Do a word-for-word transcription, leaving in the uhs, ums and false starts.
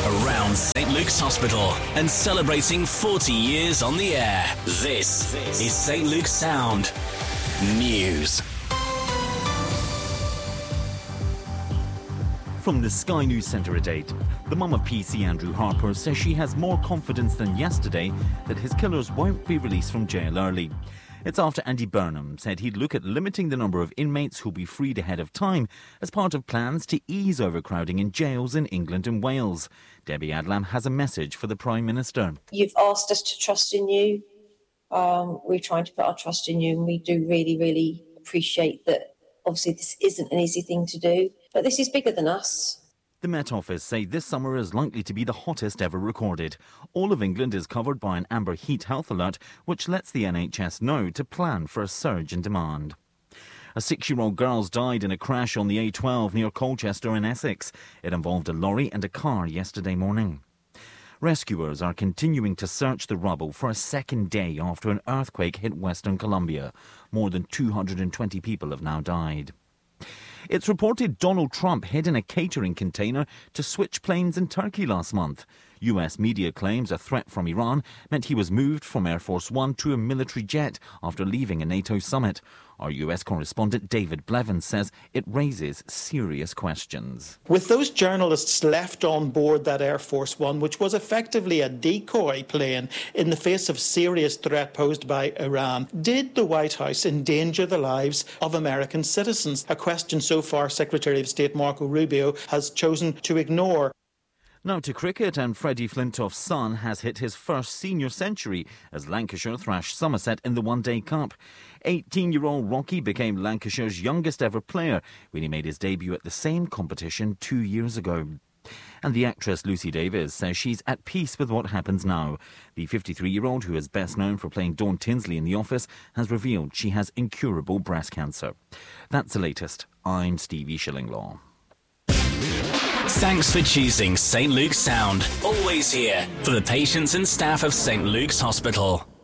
around Saint Luke's Hospital and celebrating forty years on the air. This is Saint Luke's Sound News. From the Sky News Centre at eight, the mum of P C Andrew Harper says she has more confidence than yesterday that his killers won't be released from jail early. It's after Andy Burnham said he'd look at limiting the number of inmates who'll be freed ahead of time as part of plans to ease overcrowding in jails in England and Wales. Debbie Adlam has a message for the Prime Minister. You've asked us to trust in you. Um, we're trying to put our trust in you, and we do really, really appreciate that. Obviously, this isn't an easy thing to do, but this is bigger than us. The Met Office say this summer is likely to be the hottest ever recorded. All of England is covered by an amber heat health alert, which lets the N H S know to plan for a surge in demand. A six-year-old girl died in a crash on the A twelve near Colchester in Essex. It involved a lorry and a car yesterday morning. Rescuers are continuing to search the rubble for a second day after an earthquake hit Western Colombia. More than two hundred twenty people have now died. It's reported Donald Trump hid in a catering container to switch planes in Turkey last month. U S media claims a threat from Iran meant he was moved from Air Force One to a military jet after leaving a NATO summit. Our U S correspondent David Blevins says it raises serious questions. With those journalists left on board that Air Force One, which was effectively a decoy plane in the face of serious threat posed by Iran, did the White House endanger the lives of American citizens? A question so far Secretary of State Marco Rubio has chosen to ignore. Now to cricket, and Freddie Flintoff's son has hit his first senior century as Lancashire thrashed Somerset in the One Day Cup. eighteen-year-old Rocky became Lancashire's youngest ever player when he made his debut at the same competition two years ago. And the actress Lucy Davies says she's at peace with what happens now. The fifty-three-year-old, who is best known for playing Dawn Tinsley in The Office, has revealed she has incurable breast cancer. That's the latest. I'm Stevie Shillinglaw. Thanks for choosing Saint Luke's Sound. Always here for the patients and staff of Saint Luke's Hospital.